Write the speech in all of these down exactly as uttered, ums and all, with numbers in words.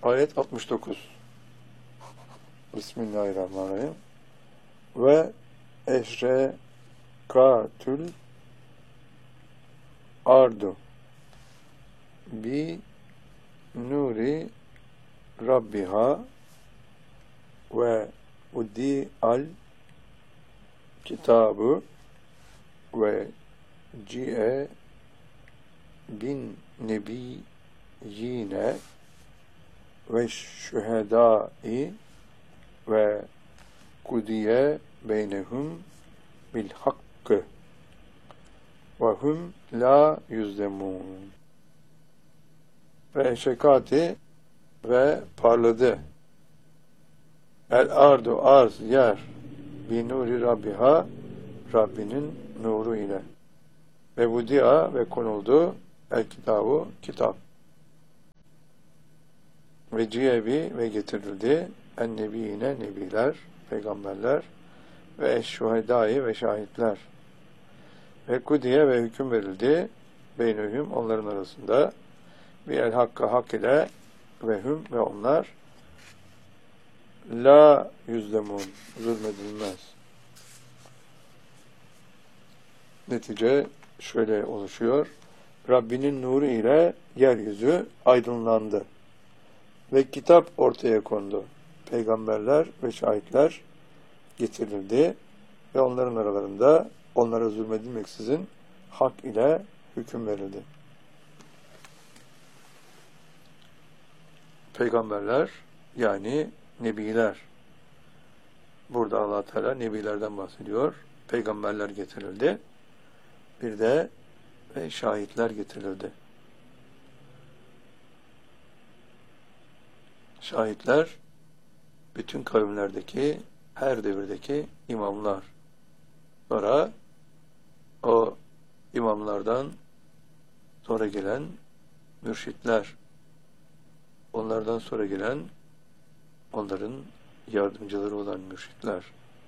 Ayet altmış dokuz. Bismillahirrahmanirrahim. Ve eşrekatül ardu bi nuri rabbiha ve udi al kitabı ve ci'e bin nebiyyine ve şühedai ve kudiye beynehum bil hakkı ve hum la yüzlemun. Ve eşekati ve parladı. El ardu arz yer bi nuri rabbiha Rabbinin nuru ile. Ve vudia ve konuldu el kitabı kitap. Ve ciyebi ve getirildi en nebiyine nebiler, peygamberler ve eşşuhedai ve şahitler. Ve kudiye ve hüküm verildi beynühüm onların arasında bir el hakka hak ile ve hüm ve onlar la yüzlemun zulmedilmez. Netice şöyle oluşuyor. Rabbinin nuru ile yeryüzü aydınlandı. Ve kitap ortaya kondu. Peygamberler ve şahitler getirildi. Ve onların aralarında onlara zulmedilmeksizin hak ile hüküm verildi. Peygamberler yani nebiler. Burada Allah Teala nebilerden bahsediyor. Peygamberler getirildi. Bir de ve şahitler getirildi. Şahitler bütün kavimlerdeki, her devirdeki imamlar. Sonra o imamlardan sonra gelen mürşitler, onlardan sonra gelen onların yardımcıları olan mürşitler.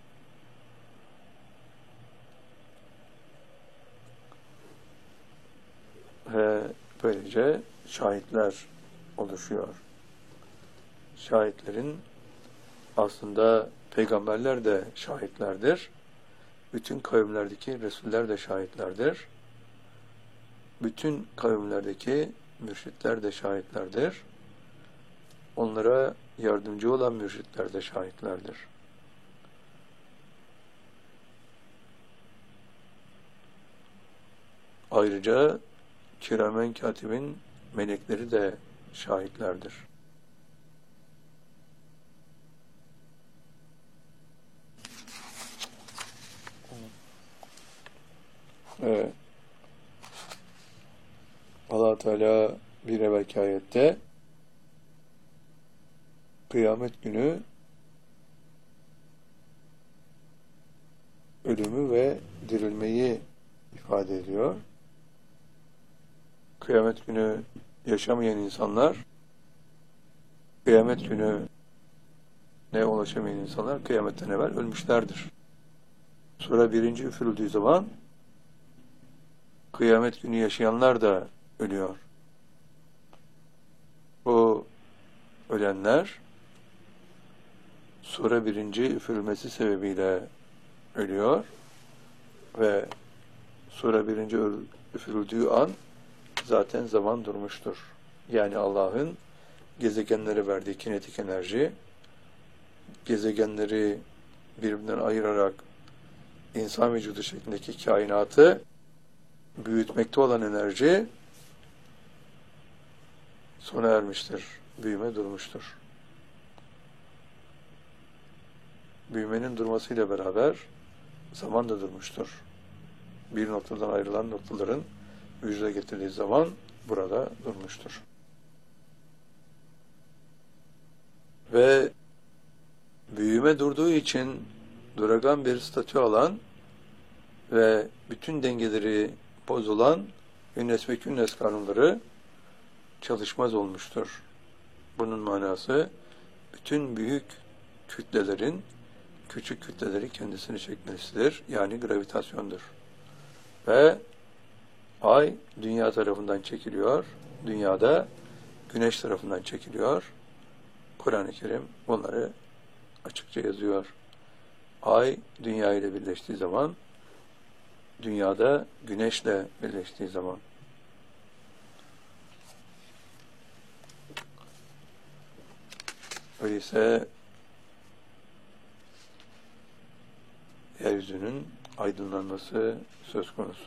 Ve böylece şahitler oluşuyor. Şahitlerin aslında peygamberler de şahitlerdir. Bütün kavimlerdeki resuller de şahitlerdir. Bütün kavimlerdeki mürşitler de şahitlerdir. Onlara yardımcı olan mürşitler de şahitlerdir. Ayrıca kiramen katibin melekleri de şahitlerdir. Evet. Allah Teala bir evvelki ayette kıyamet günü ölümü ve dirilmeyi ifade ediyor. Kıyamet günü yaşamayan insanlar, kıyamet günü ne ulaşamayan insanlar kıyametten evvel ölmüşlerdir. Sonra birinci üfürüldüğü zaman kıyamet günü yaşayanlar da ölüyor. Bu ölenler sonra birinci üfürülmesi sebebiyle ölüyor ve sonra birinci üfürüldüğü an zaten zaman durmuştur. Yani Allah'ın gezegenlere verdiği kinetik enerji, gezegenleri birbirinden ayırarak insan vücudu şeklindeki kainatı büyütmekte olan enerji sona ermiştir. Büyüme durmuştur. Büyümenin durmasıyla beraber zaman da durmuştur. Bir noktadan ayrılan noktaların vücuda getirdiği zaman burada durmuştur. Ve büyüme durduğu için duragan bir statü alan ve bütün dengeleri bozulan ünnes ve künnes kanunları çalışmaz olmuştur. Bunun manası bütün büyük kütlelerin küçük kütleleri kendisini çekmesidir. Yani gravitasyondur. Ve ay dünya tarafından çekiliyor. Dünyada güneş tarafından çekiliyor. Kur'an-ı Kerim bunları açıkça yazıyor. Ay dünya ile birleştiği zaman, dünyada güneşle birleştiği zaman. Öyleyse yeryüzünün aydınlanması söz konusu.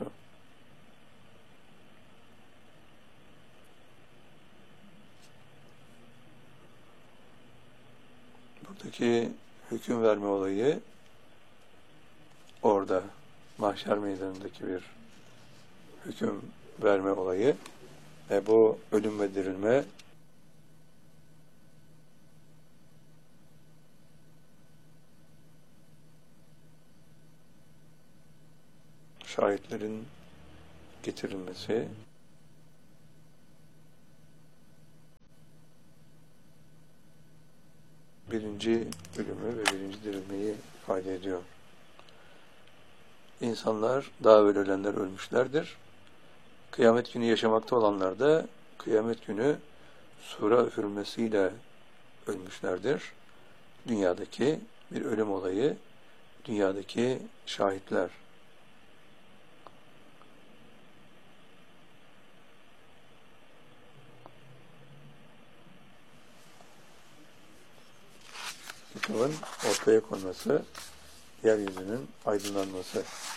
Buradaki hüküm verme olayı orada mahşer meydanındaki bir hüküm verme olayı ve bu ölüm ve dirilme şahitlerin getirilmesi, birinci ölümü ve birinci dirilmeyi ifade ediyor. İnsanlar, daha evvel ölenler ölmüşlerdir. Kıyamet günü yaşamakta olanlar da kıyamet günü sura üfürülmesiyle ölmüşlerdir. Dünyadaki bir ölüm olayı, dünyadaki şahitler. Hükümün ortaya konması, yeryüzünün aydınlanması.